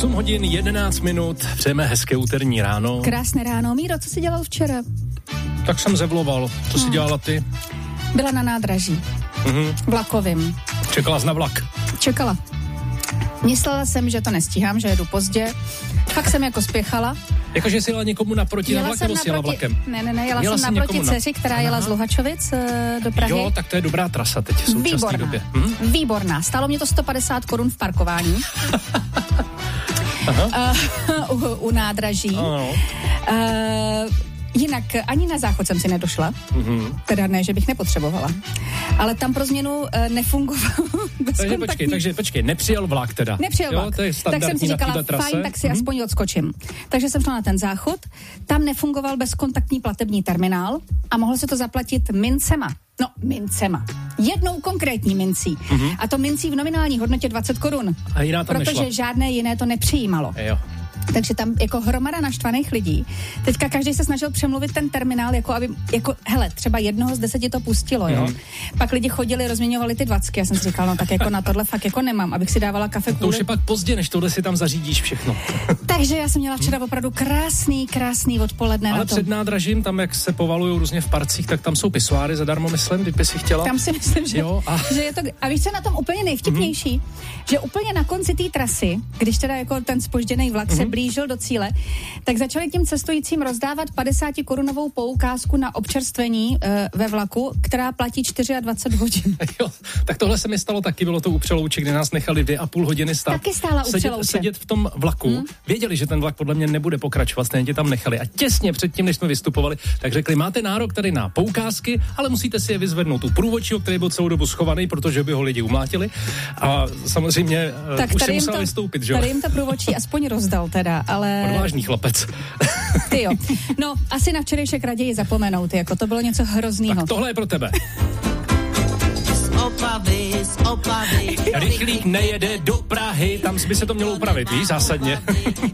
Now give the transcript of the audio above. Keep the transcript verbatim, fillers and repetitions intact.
osm hodin jedenáct minut, přejeme hezké úterní ráno. Krásné ráno. Míro, co jsi dělal včera? Tak jsem zevloval. Co jsi hmm. dělala ty? Byla na nádraží. Mhm. Vlakovým. Čekala jsi na vlak? Čekala. Myslela jsem, že to nestíhám, že jedu pozdě. Fakt jsem jako spěchala. Jakože jsi jela někomu naproti jela na vlak, nebo jsi jela vlakem? Ne, ne, ne, jela, jela jsem naproti dceři, která Aha. jela z Luhačovic uh, do Prahy. Jo, tak to je dobrá trasa teď v současné Výborná. době. Hm? Výborná. Stálo mě to sto padesát korun v parkování. Aha. Uh, u, u nádraží. Ano. Uh, Jinak ani na záchod jsem si nedošla, mm-hmm. teda ne, že bych nepotřebovala, ale tam pro změnu e, nefungoval takže počkej, takže počkej, nepřijel vlak teda. Nepřijel jo, vlak, to je tak jsem si říkala, fajn, tak si mm-hmm. aspoň odskočím. Takže jsem šla na ten záchod, tam nefungoval bezkontaktní platební terminál a mohlo se to zaplatit mincema. No, mincema. Jednou konkrétní mincí. Mm-hmm. A to mincí v nominální hodnotě dvacet korun. A jiná tam protože nešla. žádné jiné to nepřijímalo. Jo. Takže tam jako hromada naštvaných lidí. Teďka každý se snažil přemluvit ten terminál, jako aby, jako, hele, třeba jednoho z deseti to pustilo, jo. Mm. Pak lidi chodili, rozměňovali ty dvacky. Já jsem si říkala, no tak jako na tohle fakt jako nemám, abych si dávala kafe kvůli. To už je pak pozdě, než tohle si tam zařídíš všechno. Takže já jsem měla včera opravdu krásný, krásný odpoledne. Ale na to. před nádražím, tam jak se povalujou různě v parcích, tak tam jsou pisoáry zadarmo, myslím, kdyby si chtěla. Tam si myslím, že, jo, a... že je to... A víš, co je na tom úplně nejvtipnější? Mm. Že úplně na konci té trasy, když teda jako ten zpožděný vlak mm. se blížil do cíle, tak začali tím cestujícím rozdávat padesáti-korunovou poukázku na občerstvení e, ve vlaku, která platí dvacet čtyři hodin. Jo, tak tohle se mi stalo taky, bylo to u Přelouče, kde nás nechali dvě a půl hodiny stát. Taky stála u sedět, Přelouče. sedět v tom vlaku. Hmm. Věděli, že ten vlak podle mě nebude pokračovat, stejně tě tam nechali. A těsně předtím, než jsme vystupovali, tak řekli, máte nárok tady na poukázky, ale musíte si je vyzvednout u průvodčího, který byl celou dobu schovaný, protože by ho lidi umlátili. A samozřejmě tak už si musel to, vystoupit, že jo? Tady jim to průvodčí aspoň rozdal teda, ale... Odvážný chlapec. Ty jo. No, asi na včerejšek raději zapomenout, jako to bylo něco hroznýho. Tak tohle je pro tebe. Z Opavy, z Opavy. Rychlík nejede do Prahy, tam by se to mělo upravit, víš, zásadně.